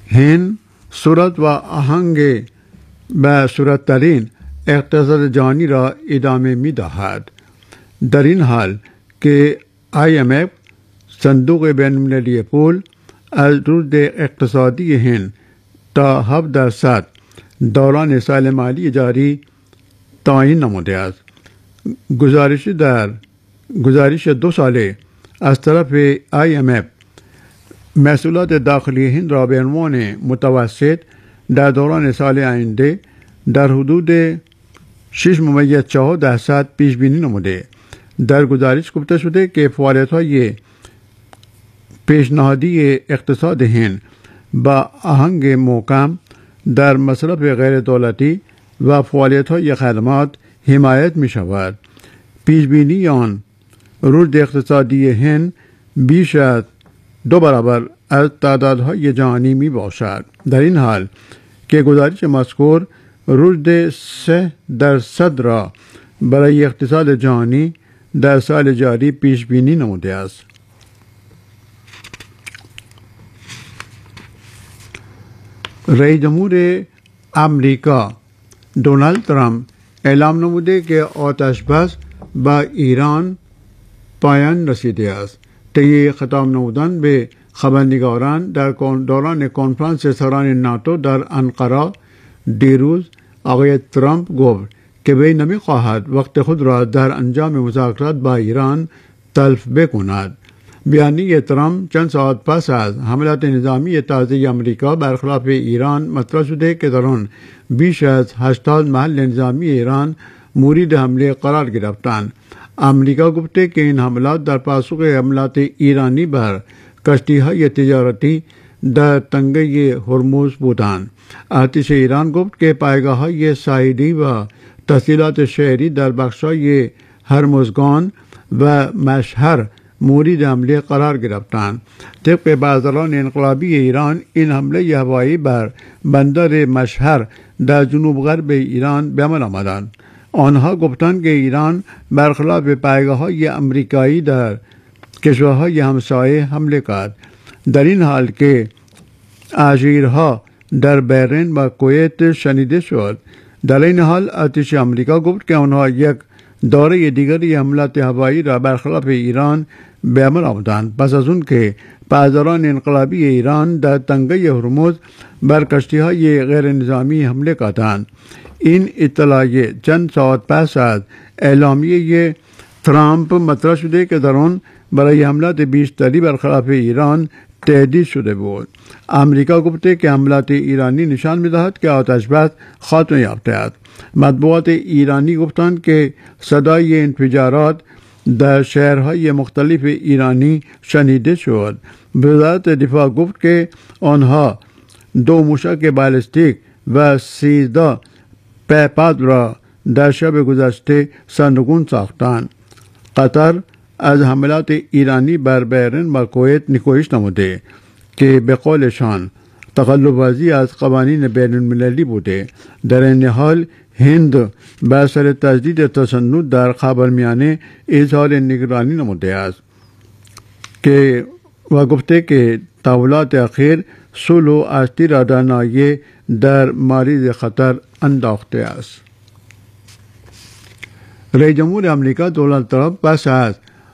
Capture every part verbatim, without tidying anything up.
هند صورت و آهنگ به صورتترین اقتصاد جهانی را ادامه می دهد. در این حال که آی ام اف صندوق بین المللی پول از رشد اقتصادی هند تا هفت درصد دوران سال مالی جاری تعیین نموده است. گزارش در گزارش دو ساله از طرف آی ام اف محصولات داخلی هند را به عنوان متوسط در دوران سال آینده در حدود شش ممیز چهار درصد پیش بینی نموده. در گزارش گفته شده که فعالیت‌های پیشنهادی اقتصاد هند با آهنگ محکم در مصرف غیر دولتی و فعالیت‌های خدمات حمایت می شود. پیش بینی آن رشد اقتصادی هند بیش از دو برابر از تعدادهای جهانی می باشد. در این حال که گزارش مذکور رشد سه درصد را برای اقتصاد جهانی در سال جاری پیش بینی نموده است. رئیس جمهور امریکا دونالد ترامپ اعلام نموده که آتش بس با ایران پایان رسیده است. طی خطاب نمودن به خبرنگاران در دوران کنفرانس سران ناتو در انقره دیروز آقای ترامپ گفت که وی نمی‌خواهد وقت خود را در انجام مذاکرات با ایران تلف بکند. بیانیه ترامپ چند ساعت پس از حملات نظامی تازه امریکا برخلاف ایران مطرح شده که در آن بیش از هشتاد محل نظامی ایران مورد حمله قرار گرفتند. امریکا گفته که این حملات در پاسخ حملات ایرانی بر کشتی‌های تجارتی در تنگه هرمز بودند. ارتش ایران گفت که پایگاه‌های ساحلی و تسهیلات شهری در بخش‌های هرمزگان و مشهر مورد حمله قرار گرفتند. طبق بازرگان انقلابی ایران این حمله هوایی بر بندر مشهر در جنوب غرب ایران به عمل آمدند. آنها گفتند که ایران برخلاف پایگاه‌های امریکایی در کشورهای همسایه حمله کرد. در این حال که آژیرها در بحرین و کویت شنیده شد. در این حال ارتش امریکا گفت که آنها یک دوره دیگری حملات هوایی را برخلاف ایران به عمل آوردند پس از اون که پاسداران انقلابی ایران در تنگه هرمز بر کشتی‌های غیر نظامی حمله کردند. این اطلاعیه چند ساعت پس از اعلامیه ترامپ مطرح شده که در آن برای حملات بیشتری برخلاف ایران تهدید شده بود. امریکا گفته که حملات ایرانی نشان می‌دهد که آتش بس خاتمه یافته است. مطبوعات ایرانی گفتند که صدای انفجارات در شهرهای مختلف ایرانی شنیده شد. وزارت دفاع گفت که آنها دو موشک بالستیک و سیزده پهپاد را در شب گذشته سرنگون ساختند. قطر از حملات ایرانی بر بحرین و کویت نیکویش نموده که به قولشان تخلف‌ورزی از قوانین بین المللی بوده. در این حال هند بر سر تجدید تسنن در خاورمیانه اظهار نگرانی نموده است که و گفته که تحولات اخیر صلح و آشتی را در ناحیه در معرض خطر انداخته است. رئیس جمهور امریکا دونالد ترامپ پس از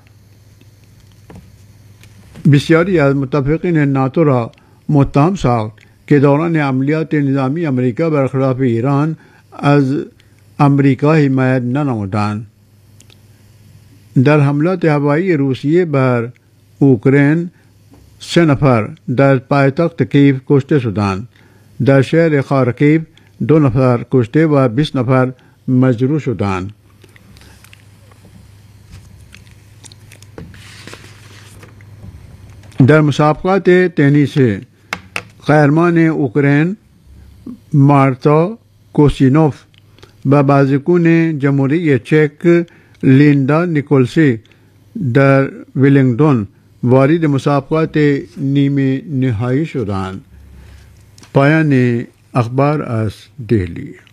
بسیاری از متفقین ناتو را متهم ساخت که دوران عملیات نظامی امریکا برخلاف ایران از امریکا حمایت ننمودند. در حملات هوایی روسیه بر اوکراین سه نفر در پایتخت کیف کشته شدند. در شهر خارکیو دو نفر کشته و بیست نفر مجروح شدند. در مسابقات تنیس قهرمان اوکراین مارتا کوسینوف و بازیکن جمهوری چک لیندا نیکولسی در ویلینگتون وارد مسابقات نیمه نهایی شدند. پایان اخبار از دهلی.